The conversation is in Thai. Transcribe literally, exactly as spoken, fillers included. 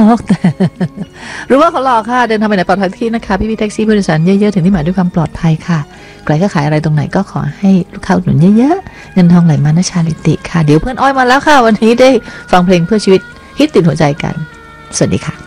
อกแต่รู้ว่าเขาหลอกค่ะเดินทางไปไหนปลอดภัยที่นะคะพี่พี่แท็กซี่ผู้โดยสารเยอะๆถึงที่หมายด้วยความปลอดภัยค่ะใครก็ขายอะไรตรงไหนก็ขอให้ลูกค้าอุดหนุนเยอะๆเงินทองไหลมานะชาลิติค่ะเดี๋ยวเพื่อนอ้อยมาแล้วค่ะวันนี้ได้ฟังเพลงเพื่อชีวิตฮิตติดหัวใจกันสวัสดีค่ะ